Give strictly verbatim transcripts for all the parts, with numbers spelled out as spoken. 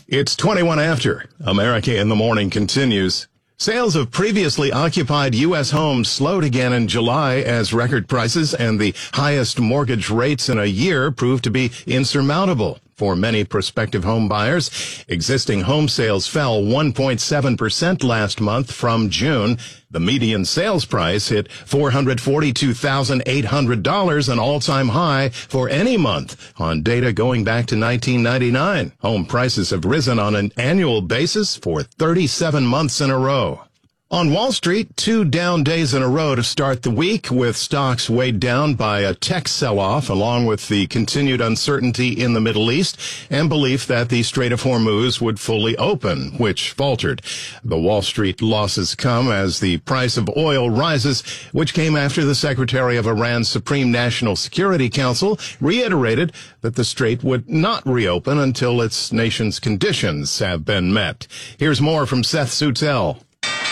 It's twenty-one after. America in the Morning continues. Sales of previously occupied U S homes slowed again in July as record prices and the highest mortgage rates in a year proved to be insurmountable. For many prospective home buyers, existing home sales fell one point seven percent last month from June. The median sales price hit four hundred forty-two thousand eight hundred dollars, an all-time high for any month on data going back to nineteen ninety-nine. Home prices have risen on an annual basis for thirty-seven months in a row. On Wall Street, two down days in a row to start the week, with stocks weighed down by a tech sell-off, along with the continued uncertainty in the Middle East and belief that the Strait of Hormuz would fully open, which faltered. The Wall Street losses come as the price of oil rises, which came after the Secretary of Iran's Supreme National Security Council reiterated that the Strait would not reopen until its nation's conditions have been met. Here's more from Seth Sutel.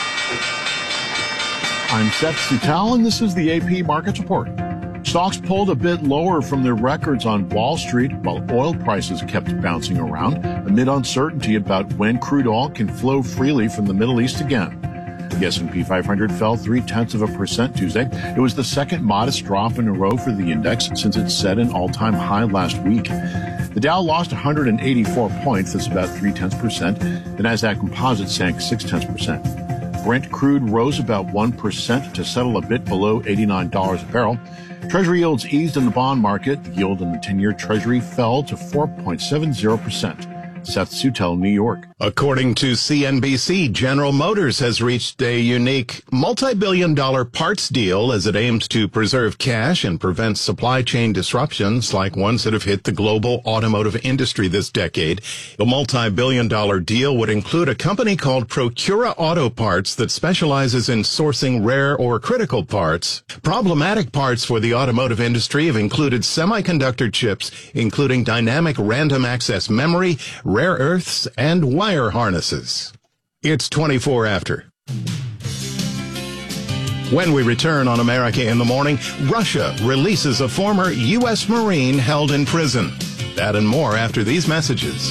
I'm Seth Sutel, and this is the A P Markets Report. Stocks pulled a bit lower from their records on Wall Street, while oil prices kept bouncing around amid uncertainty about when crude oil can flow freely from the Middle East again. The S and P five hundred fell three-tenths of a percent Tuesday. It was the second modest drop in a row for the index since it set an all-time high last week. The Dow lost one hundred eighty-four points, that's about three-tenths percent. The Nasdaq Composite sank six-tenths percent. Brent crude rose about one percent to settle a bit below eighty-nine dollars a barrel. Treasury yields eased in the bond market. The yield in the ten-year Treasury fell to four point seven zero percent. Seth Sutel, New York. According to C N B C, General Motors has reached a unique multi-billion dollar parts deal as it aims to preserve cash and prevent supply chain disruptions like ones that have hit the global automotive industry this decade. The multi-billion dollar deal would include a company called Procura Auto Parts that specializes in sourcing rare or critical parts. Problematic parts for the automotive industry have included semiconductor chips, including dynamic random access memory, rare earths, and wire harnesses. It's twenty-four after. When we return on America in the Morning, Russia releases a former U S Marine held in prison. That and more after these messages.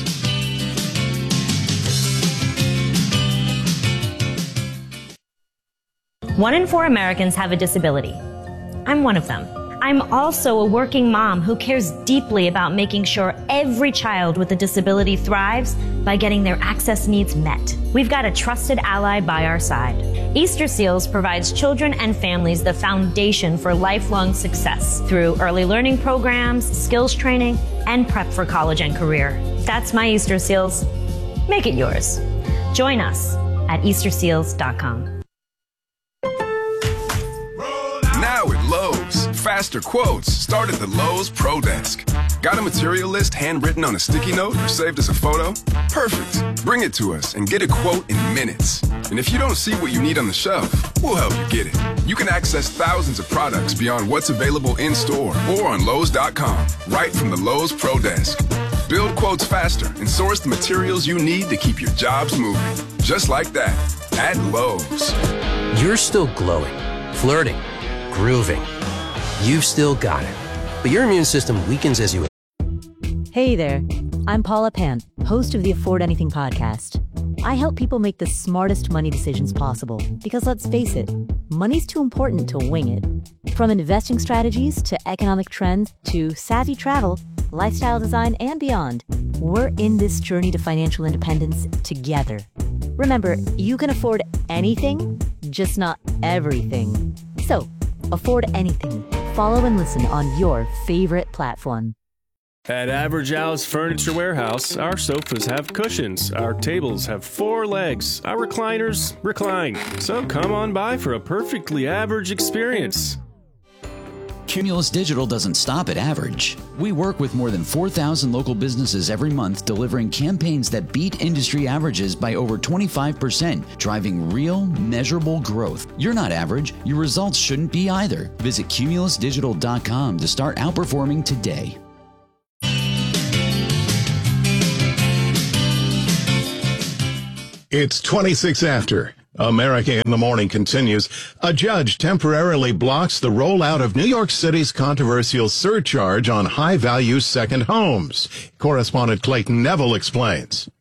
One in four Americans have a disability. I'm one of them. I'm also a working mom who cares deeply about making sure every child with a disability thrives by getting their access needs met. We've got a trusted ally by our side. Easter Seals provides children and families the foundation for lifelong success through early learning programs, skills training, and prep for college and career. That's my Easter Seals. Make it yours. Join us at Easter Seals dot com. Now at Lowe's, faster quotes start at the Lowe's Pro Desk. Got a material list handwritten on a sticky note or saved as a photo? Perfect. Bring it to us and get a quote in minutes. And if you don't see what you need on the shelf, we'll help you get it. You can access thousands of products beyond what's available in store or on Lowe's dot com, right from the Lowe's Pro Desk. Build quotes faster and source the materials you need to keep your jobs moving. Just like that, at Lowe's. You're still glowing, flirting, grooving. You've still got it. But your immune system weakens as you... Hey there. I'm Paula Pant, host of the Afford Anything podcast. I help people make the smartest money decisions possible because, let's face it, money's too important to wing it. From investing strategies to economic trends to savvy travel, lifestyle design, and beyond, we're in this journey to financial independence together. Remember, you can afford anything, just not everything. So, afford anything. Follow and listen on your favorite platform. At Average Al's Furniture Warehouse, our sofas have cushions, our tables have four legs, our recliners recline. So come on by for a perfectly average experience. Cumulus Digital doesn't stop at average. We work with more than four thousand local businesses every month, delivering campaigns that beat industry averages by over twenty-five percent, driving real, measurable growth. You're not average. Your results shouldn't be either. Visit Cumulus Digital dot com to start outperforming today. It's twenty-six after. America in the Morning continues. A judge temporarily blocks the rollout of New York City's controversial surcharge on high-value second homes. Correspondent Clayton Neville explains.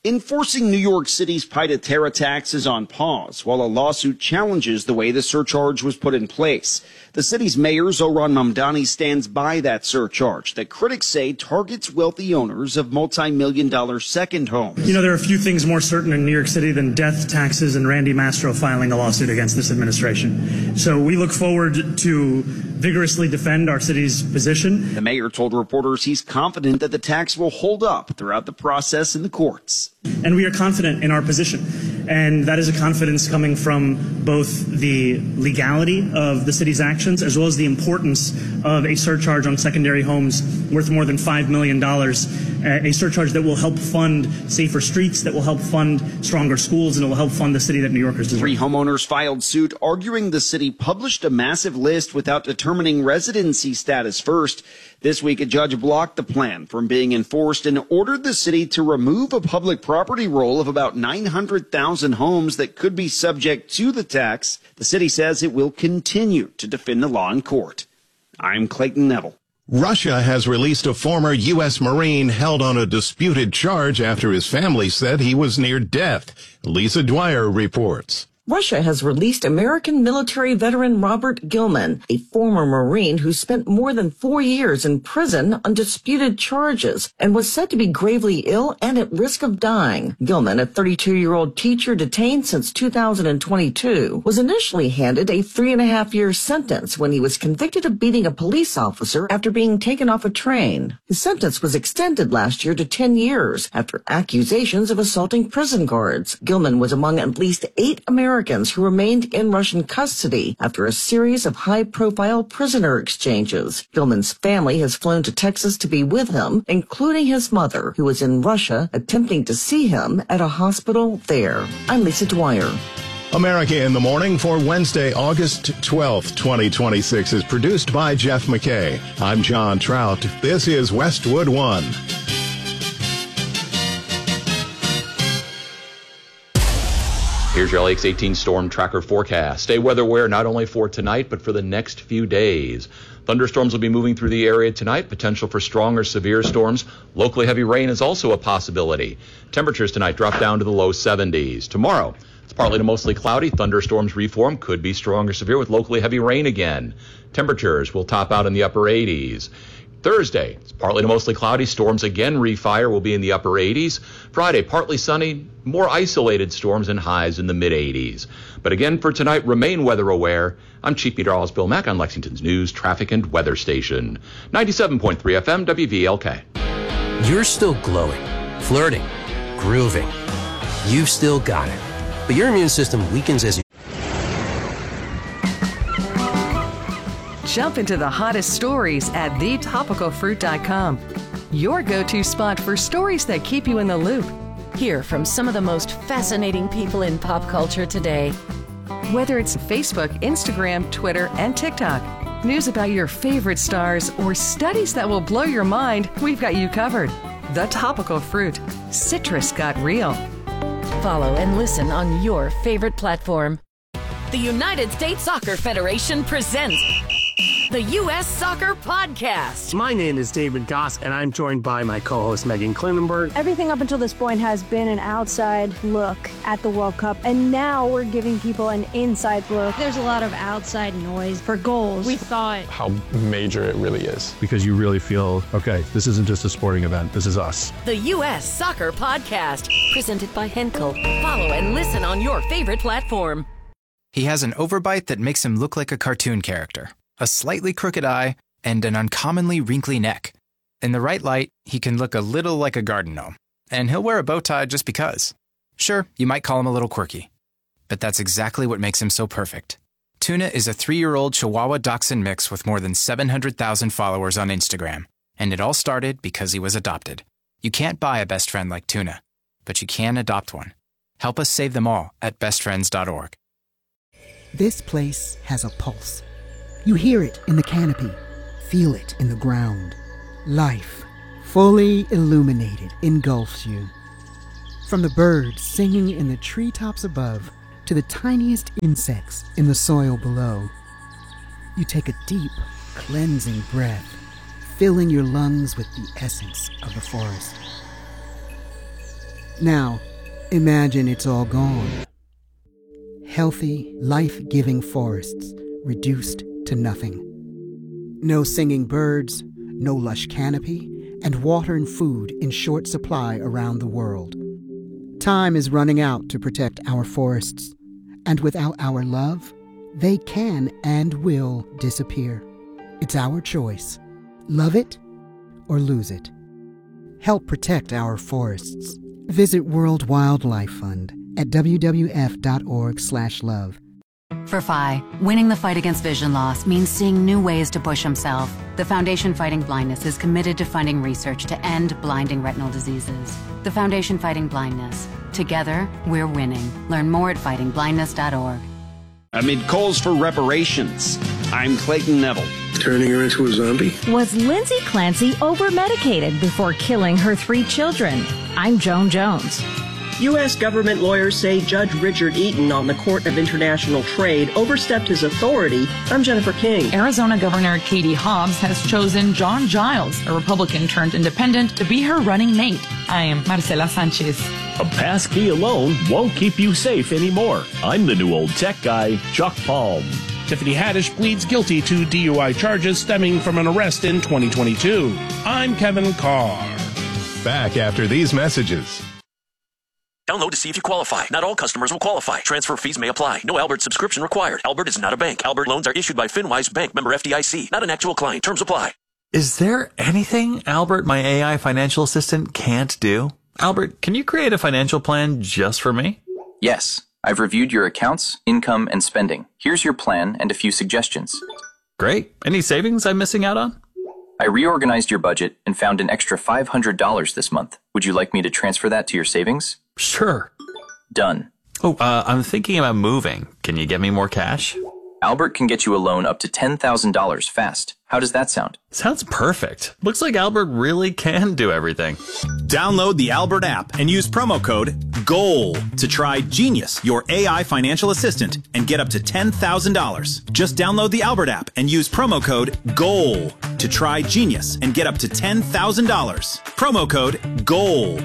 Enforcing New York City's Pied a Terra tax is on pause, while a lawsuit challenges the way the surcharge was put in place. The city's mayor, Zohran Mamdani, stands by that surcharge that critics say targets wealthy owners of multi-million dollar second homes. You know, there are a few things more certain in New York City than death, taxes, and Randy Mastro filing a lawsuit against this administration. So we look forward to vigorously defend our city's position. The mayor told reporters he's confident that the tax will hold up throughout the process in the courts. And we are confident in our position. And that is a confidence coming from both the legality of the city's actions as well as the importance of a surcharge on secondary homes worth more than five million dollars, a surcharge that will help fund safer streets, that will help fund stronger schools, and it will help fund the city that New Yorkers deserve. Three homeowners filed suit arguing the city published a massive list without determining residency status first. This week, a judge blocked the plan from being enforced and ordered the city to remove a public property roll of about nine hundred thousand homes that could be subject to the tax. The city says it will continue to defend the law in court. I'm Clayton Neville. Russia has released a former U S Marine held on a disputed charge after his family said he was near death. Lisa Dwyer reports. Russia has released American military veteran Robert Gilman, a former Marine who spent more than four years in prison on disputed charges and was said to be gravely ill and at risk of dying. Gilman, a thirty-two-year-old teacher detained since two thousand twenty-two, was initially handed a three-and-a-half-year sentence when he was convicted of beating a police officer after being taken off a train. His sentence was extended last year to ten years after accusations of assaulting prison guards. Gilman was among at least eight Americans Americans who remained in Russian custody after a series of high-profile prisoner exchanges. Gilman's family has flown to Texas to be with him, including his mother, who was in Russia attempting to see him at a hospital there. I'm Lisa Dwyer. America in the Morning for Wednesday, August twelfth, twenty twenty-six is produced by Jeff McKay. I'm John Trout. This is Westwood One. Here's your L A X eighteen Storm Tracker forecast. Stay weather aware not only for tonight, but for the next few days. Thunderstorms will be moving through the area tonight. Potential for strong or severe storms. Locally heavy rain is also a possibility. Temperatures tonight drop down to the low seventies. Tomorrow, it's partly to mostly cloudy. Thunderstorms reform. Could be strong or severe with locally heavy rain again. Temperatures will top out in the upper eighties. Thursday, it's partly to mostly cloudy. Storms again refire, will be in the upper eighties. Friday, partly sunny, more isolated storms and highs in the mid eighties. But again, for tonight, remain weather aware. I'm Chief Meteorologist Bill Mack on Lexington's News, Traffic, and Weather Station. ninety-seven point three F M, W V L K. You're still glowing, flirting, grooving. You've still got it. But your immune system weakens as you... Jump into the hottest stories at the topical fruit dot com. Your go-to spot for stories that keep you in the loop. Hear from some of the most fascinating people in pop culture today. Whether it's Facebook, Instagram, Twitter, and TikTok, news about your favorite stars, or studies that will blow your mind, we've got you covered. The Topical Fruit. Citrus got real. Follow and listen on your favorite platform. The United States Soccer Federation presents the U S Soccer Podcast. My name is David Goss, and I'm joined by my co-host Megan Klinenberg. Everything up until this point has been an outside look at the World Cup, and now we're giving people an inside look. There's a lot of outside noise for goals. We thought how major it really is. Because you really feel, okay, this isn't just a sporting event, this is us. The U S Soccer Podcast, presented by Henkel. Follow and listen on your favorite platform. He has an overbite that makes him look like a cartoon character, a slightly crooked eye, and an uncommonly wrinkly neck. In the right light, he can look a little like a garden gnome, and he'll wear a bow tie just because. Sure, you might call him a little quirky, but that's exactly what makes him so perfect. Tuna is a three-year-old Chihuahua Dachshund mix with more than seven hundred thousand followers on Instagram, and it all started because he was adopted. You can't buy a best friend like Tuna, but you can adopt one. Help us save them all at best friends dot org. This place has a pulse. You hear it in the canopy, feel it in the ground. Life, fully illuminated, engulfs you. From the birds singing in the treetops above to the tiniest insects in the soil below. You take a deep, cleansing breath, filling your lungs with the essence of the forest. Now, imagine it's all gone. Healthy, life-giving forests reduced to nothing. No singing birds, no lush canopy, and water and food in short supply around the world. Time is running out to protect our forests, and without our love, they can and will disappear. It's our choice. Love it or lose it. Help protect our forests. Visit World Wildlife Fund at w w f dot org slash love. For F I, winning the fight against vision loss means seeing new ways to push himself. The Foundation Fighting Blindness is committed to funding research to end blinding retinal diseases. The Foundation Fighting Blindness. Together, we're winning. Learn more at fighting blindness dot org. Amid calls for reparations, I'm Clayton Neville. Turning her into a zombie? Was Lindsay Clancy over-medicated before killing her three children? I'm Joan Jones. U S government lawyers say Judge Richard Eaton on the Court of International Trade overstepped his authority. I'm Jennifer King. Arizona Governor Katie Hobbs has chosen John Giles, a Republican turned independent, to be her running mate. I am Marcela Sanchez. A passkey alone won't keep you safe anymore. I'm the new old tech guy, Chuck Palm. Tiffany Haddish pleads guilty to D U I charges stemming from an arrest in twenty twenty-two. I'm Kevin Carr. Back after these messages. Download to see if you qualify. Not all customers will qualify. Transfer fees may apply. No Albert subscription required. Albert is not a bank. Albert loans are issued by FinWise Bank, member F D I C. Not an actual client. Terms apply. Is there anything Albert, my A I financial assistant, can't do? Albert, can you create a financial plan just for me? Yes. I've reviewed your accounts, income, and spending. Here's your plan and a few suggestions. Great. Any savings I'm missing out on? I reorganized your budget and found an extra five hundred dollars this month. Would you like me to transfer that to your savings? Sure. Done. Oh, uh, I'm thinking about moving. Can you get me more cash? Albert can get you a loan up to ten thousand dollars fast. How does that sound? Sounds perfect. Looks like Albert really can do everything. Download the Albert app and use promo code GOAL to try Genius, your A I financial assistant, and get up to ten thousand dollars. Just download the Albert app and use promo code GOAL to try Genius and get up to ten thousand dollars. Promo code GOAL.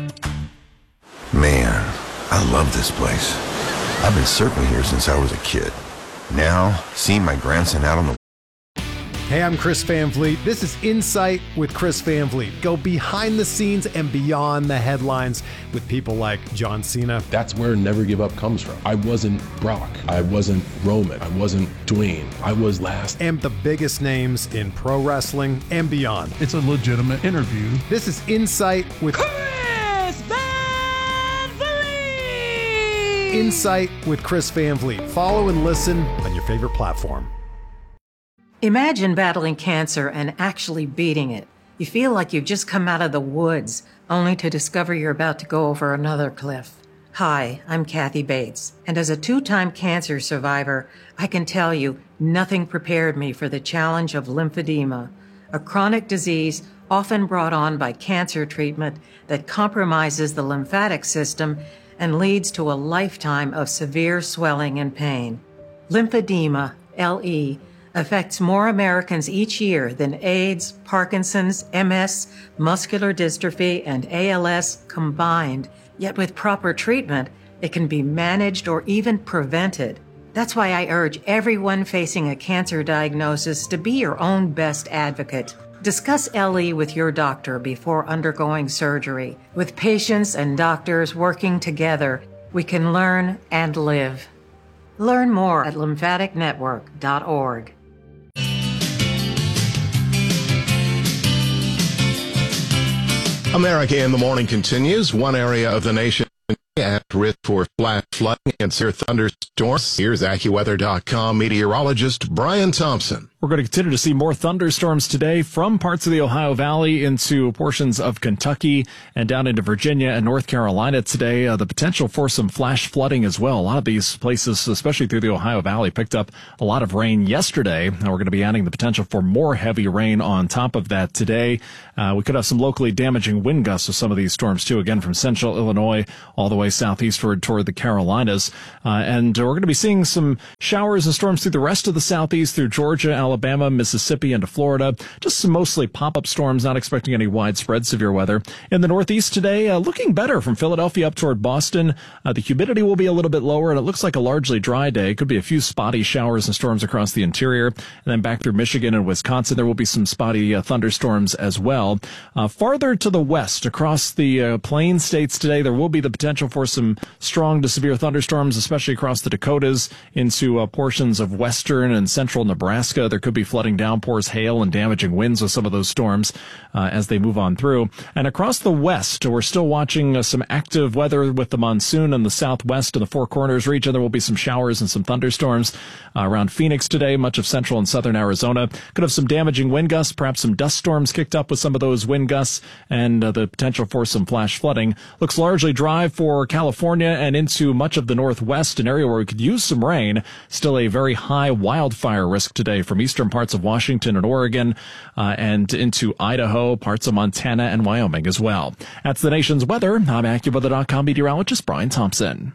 Man, I love this place. I've been surfing here since I was a kid. Now, seeing my grandson out on the... Hey, I'm Chris Van Vliet. This is Insight with Chris Van Vliet. Go behind the scenes and beyond the headlines with people like John Cena. That's where Never Give Up comes from. I wasn't Brock. I wasn't Roman. I wasn't Dwayne. I was last. And the biggest names in pro wrestling and beyond. It's a legitimate interview. This is Insight with... Chris Van Vliet! Insight with Chris Van Vliet. Follow and listen on your favorite platform. Imagine battling cancer and actually beating it. You feel like you've just come out of the woods, only to discover you're about to go over another cliff. Hi, I'm Kathy Bates, and as a two-time cancer survivor, I can tell you nothing prepared me for the challenge of lymphedema, a chronic disease often brought on by cancer treatment that compromises the lymphatic system and leads to a lifetime of severe swelling and pain. Lymphedema, L E, affects more Americans each year than AIDS, Parkinson's, M S, muscular dystrophy, and A L S combined. Yet with proper treatment, it can be managed or even prevented. That's why I urge everyone facing a cancer diagnosis to be your own best advocate. Discuss L E with your doctor before undergoing surgery. With patients and doctors working together, we can learn and live. Learn more at lymphatic network dot org. America in the Morning continues. One area of the nation at risk for flash flooding and severe thunderstorms. Here's AccuWeather dot com meteorologist Brian Thompson. We're going to continue to see more thunderstorms today from parts of the Ohio Valley into portions of Kentucky and down into Virginia and North Carolina today. Uh, the potential for some flash flooding as well. A lot of these places, especially through the Ohio Valley, picked up a lot of rain yesterday. And we're going to be adding the potential for more heavy rain on top of that today. Uh, we could have some locally damaging wind gusts with some of these storms too, again from central Illinois all the way southeastward toward the Carolinas. Uh, and we're going to be seeing some showers and storms through the rest of the southeast, through Georgia, Alabama, Alabama, Mississippi, into Florida. Just some mostly pop-up storms, not expecting any widespread severe weather. In the Northeast today, uh, looking better from Philadelphia up toward Boston. Uh, the humidity will be a little bit lower, and it looks like a largely dry day. Could be a few spotty showers and storms across the interior. And then back through Michigan and Wisconsin, there will be some spotty uh, thunderstorms as well. Uh, farther to the west, across the uh, plain states today, there will be the potential for some strong to severe thunderstorms, especially across the Dakotas into uh, portions of western and central Nebraska. There could be flooding downpours, hail, and damaging winds with some of those storms uh, as they move on through. And across the west, we're still watching uh, some active weather with the monsoon in the southwest and the Four Corners region. There will be some showers and some thunderstorms uh, around Phoenix today, much of central and southern Arizona. Could have some damaging wind gusts, perhaps some dust storms kicked up with some of those wind gusts, and uh, the potential for some flash flooding. Looks largely dry for California and into much of the northwest, an area where we could use some rain. Still a very high wildfire risk today from eastern parts of Washington and Oregon uh, and into Idaho, parts of Montana and Wyoming as well. That's the nation's weather. I'm AccuWeather dot com meteorologist Brian Thompson.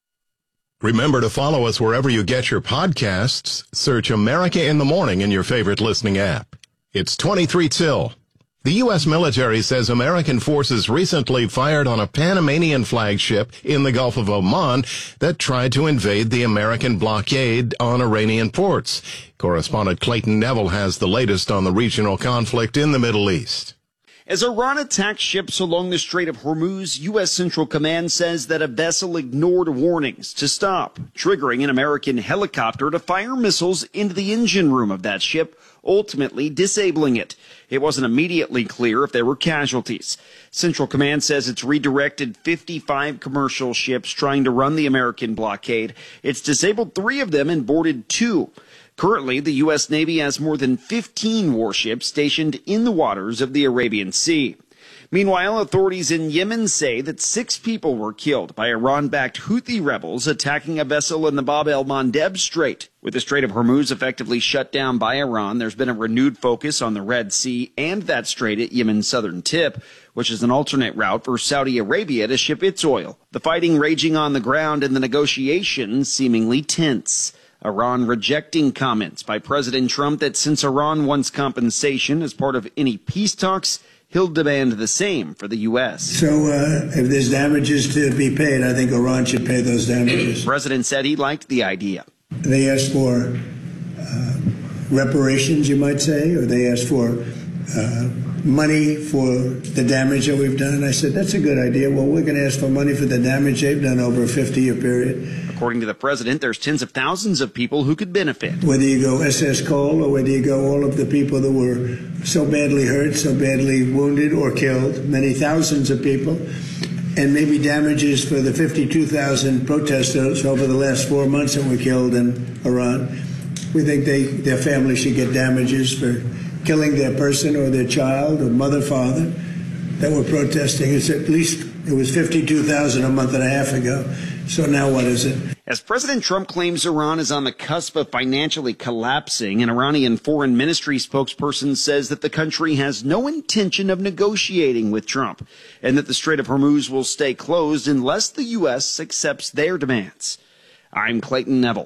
Remember to follow us wherever you get your podcasts. Search America in the Morning in your favorite listening app. It's twenty-three till. The U S military says American forces recently fired on a Panamanian flagship in the Gulf of Oman that tried to invade the American blockade on Iranian ports. Correspondent Clayton Neville has the latest on the regional conflict in the Middle East. As Iran attacked ships along the Strait of Hormuz, U S Central Command says that a vessel ignored warnings to stop, triggering an American helicopter to fire missiles into the engine room of that ship, ultimately disabling it. It wasn't immediately clear if there were casualties. Central Command says it's redirected fifty-five commercial ships trying to run the American blockade. It's disabled three of them and boarded two. Currently, the U S Navy has more than fifteen warships stationed in the waters of the Arabian Sea. Meanwhile, authorities in Yemen say that six people were killed by Iran-backed Houthi rebels attacking a vessel in the Bab el-Mandeb Strait. With the Strait of Hormuz effectively shut down by Iran, there's been a renewed focus on the Red Sea and that strait at Yemen's southern tip, which is an alternate route for Saudi Arabia to ship its oil. The fighting raging on the ground and the negotiations seemingly tense. Iran rejecting comments by President Trump that since Iran wants compensation as part of any peace talks, he'll demand the same for the U S. So uh, if there's damages to be paid, I think Iran should pay those damages. The president said he liked the idea. They asked for uh, reparations, you might say, or they asked for uh, money for the damage that we've done. And I said, that's a good idea. Well, we're going to ask for money for the damage they've done over a fifty-year period. According to the president, there's tens of thousands of people who could benefit. Whether you go S S Cole or whether you go all of the people that were so badly hurt, so badly wounded or killed, many thousands of people, and maybe damages for the fifty-two thousand protesters over the last four months that were killed in Iran. We think they, their families should get damages for killing their person or their child or mother, father that were protesting. It's at least, it was fifty-two thousand a month and a half ago. So now what is it? As President Trump claims Iran is on the cusp of financially collapsing, an Iranian foreign ministry spokesperson says that the country has no intention of negotiating with Trump and that the Strait of Hormuz will stay closed unless the U S accepts their demands. I'm Clayton Neville.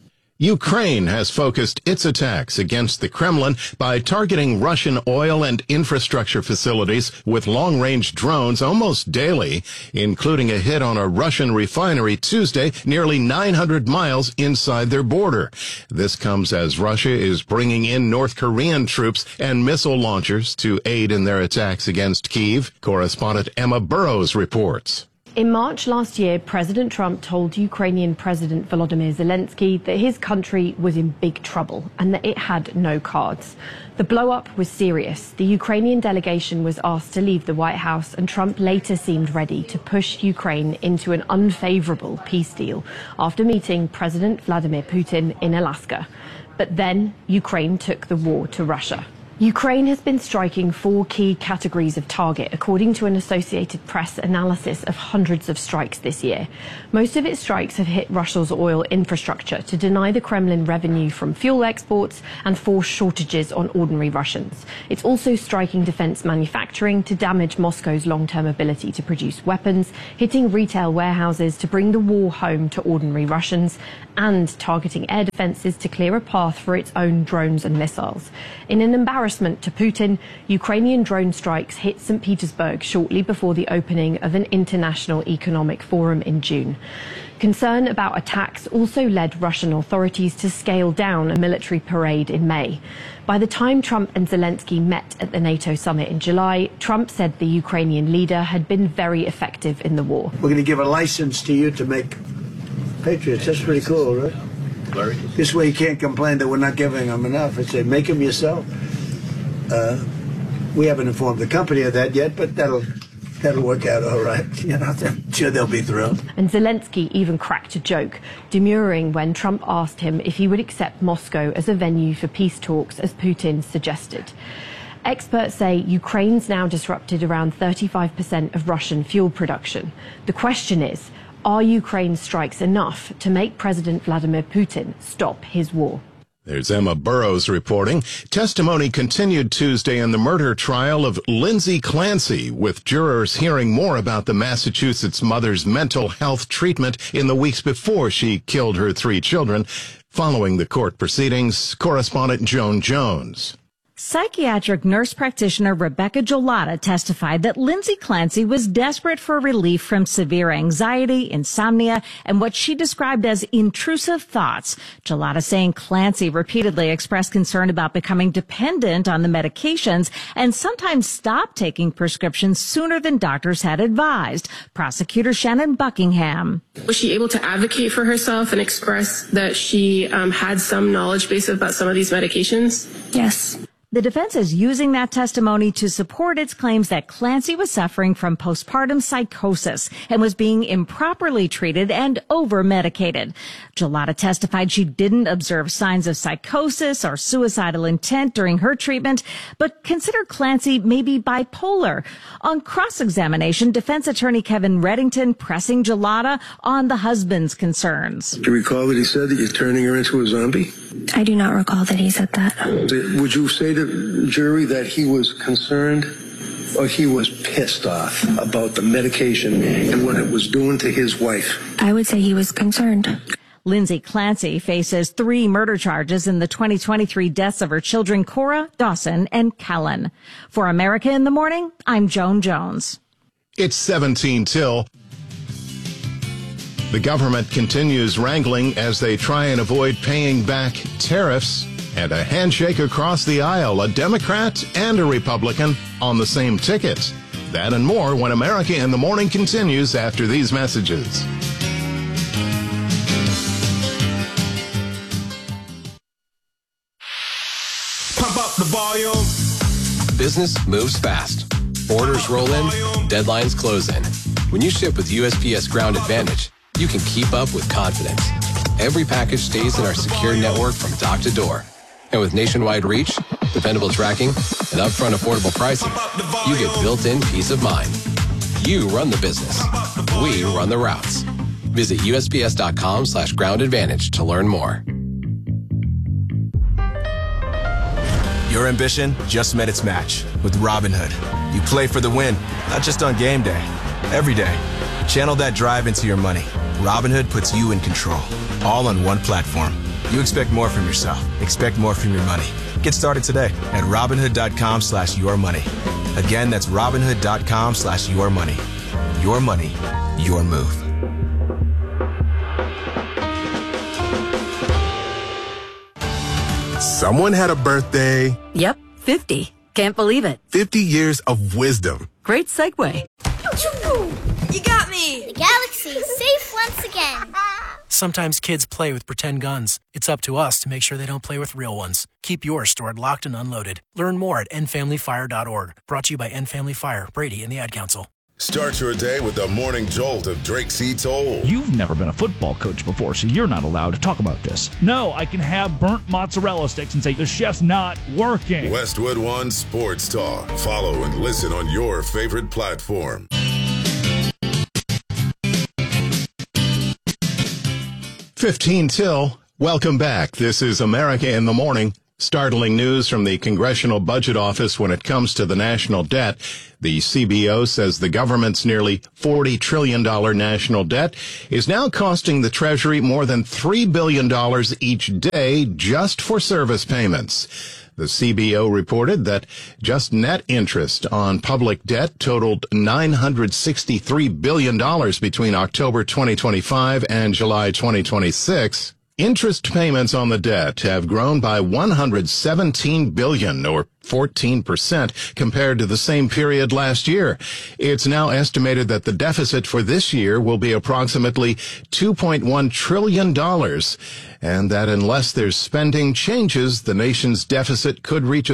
Ukraine has focused its attacks against the Kremlin by targeting Russian oil and infrastructure facilities with long-range drones almost daily, including a hit on a Russian refinery Tuesday nearly nine hundred miles inside their border. This comes as Russia is bringing in North Korean troops and missile launchers to aid in their attacks against Kyiv. Correspondent Emma Burrows reports. In March last year, President Trump told Ukrainian President Volodymyr Zelensky that his country was in big trouble and that it had no cards. The blow-up was serious. The Ukrainian delegation was asked to leave the White House, and Trump later seemed ready to push Ukraine into an unfavorable peace deal after meeting President Vladimir Putin in Alaska. But then Ukraine took the war to Russia. Ukraine has been striking four key categories of target, according to an Associated Press analysis of hundreds of strikes this year. Most of its strikes have hit Russia's oil infrastructure to deny the Kremlin revenue from fuel exports and force shortages on ordinary Russians. It's also striking defense manufacturing to damage Moscow's long-term ability to produce weapons, hitting retail warehouses to bring the war home to ordinary Russians, and targeting air defenses to clear a path for its own drones and missiles. In an embarrassment to Putin, Ukrainian drone strikes hit Saint Petersburg shortly before the opening of an international economic forum in June. Concern about attacks also led Russian authorities to scale down a military parade in May. By the time Trump and Zelensky met at the NATO summit in July, Trump said the Ukrainian leader had been very effective in the war. We're going to give a license to you to make Patriots. That's pretty cool, right? Larry. This way you can't complain that we're not giving them enough. I'd say make them yourself. Uh, we haven't informed the company of that yet, but that'll that'll work out all right. You know, I'm sure they'll be thrilled. And Zelensky even cracked a joke, demurring when Trump asked him if he would accept Moscow as a venue for peace talks, as Putin suggested. Experts say Ukraine's now disrupted around thirty-five percent of Russian fuel production. The question is, are Ukraine's strikes enough to make President Vladimir Putin stop his war? There's Emma Burrows reporting. Testimony continued Tuesday in the murder trial of Lindsay Clancy, with jurors hearing more about the Massachusetts mother's mental health treatment in the weeks before she killed her three children. Following the court proceedings, correspondent Joan Jones. Psychiatric nurse practitioner Rebecca Gelada testified that Lindsay Clancy was desperate for relief from severe anxiety, insomnia, and what she described as intrusive thoughts. Gelada saying Clancy repeatedly expressed concern about becoming dependent on the medications and sometimes stopped taking prescriptions sooner than doctors had advised. Prosecutor Shannon Buckingham. Was she able to advocate for herself and express that she um, had some knowledge base about some of these medications? Yes. The defense is using that testimony to support its claims that Clancy was suffering from postpartum psychosis and was being improperly treated and over-medicated. Gelada testified she didn't observe signs of psychosis or suicidal intent during her treatment, but considered Clancy maybe bipolar. On cross-examination, defense attorney Kevin Reddington pressing Gelada on the husband's concerns. Do you recall that he said that you're turning her into a zombie? I do not recall that he said that. Would you say to the jury that he was concerned or he was pissed off about the medication and what it was doing to his wife? I would say he was concerned. Lindsay Clancy faces three murder charges in the twenty twenty-three deaths of her children, Cora, Dawson, and Kellen. For America in the Morning, I'm Joan Jones. It's seventeen till. The government continues wrangling as they try and avoid paying back tariffs, and a handshake across the aisle, a Democrat and a Republican on the same ticket. That and more when America in the Morning continues after these messages. Pump up the volume. Business moves fast. Orders roll in, deadlines close in. When you ship with U S P S Ground Advantage, you can keep up with confidence. Every package stays in our secure network from dock to door. And with nationwide reach, dependable tracking, and upfront affordable pricing, you get built-in peace of mind. You run the business. We run the routes. Visit USPS.com slash ground advantage to learn more. Your ambition just met its match with Robinhood. You play for the win, not just on game day, every day. Channel that drive into your money. Robinhood puts you in control, all on one platform. You expect more from yourself. Expect more from your money. Get started today at Robinhood.com slash your money. Again, that's Robinhood.com slash your money. Your money, your move. Someone had a birthday. Yep, fifty. Can't believe it. fifty years of wisdom. Great segue. You got me! The galaxy's safe once again. Sometimes kids play with pretend guns. It's up to us to make sure they don't play with real ones. Keep yours stored locked and unloaded. Learn more at end family fire dot org. Brought to you by End Family Fire, Brady, and the Ad Council. Start your day with the morning jolt of Drake C. Toll. You've never been a football coach before, so you're not allowed to talk about this. No, I can have burnt mozzarella sticks and say the chef's not working. Westwood One Sports Talk. Follow and listen on your favorite platform. fifteen till. Welcome back. This is America in the Morning. Startling news from the Congressional Budget Office when it comes to the national debt. The C B O says the government's nearly forty trillion dollars national debt is now costing the Treasury more than three billion dollars each day just for service payments. The C B O reported that just net interest on public debt totaled nine hundred sixty-three billion dollars between October twenty twenty-five and July twenty twenty-six. Interest payments on the debt have grown by one hundred seventeen billion dollars, or fourteen percent, compared to the same period last year. It's now estimated that the deficit for this year will be approximately two point one trillion dollars, and that unless there's spending changes, the nation's deficit could reach a